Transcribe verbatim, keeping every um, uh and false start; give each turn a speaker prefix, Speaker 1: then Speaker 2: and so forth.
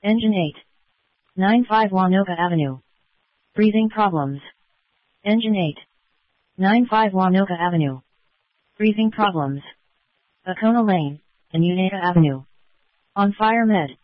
Speaker 1: Engine eight. ninety-five Wanoka Avenue. Breathing problems. Engine eight. ninety-five Wanoka Avenue. Breathing problems. Akona Lane, and Unaka Avenue. On fire med.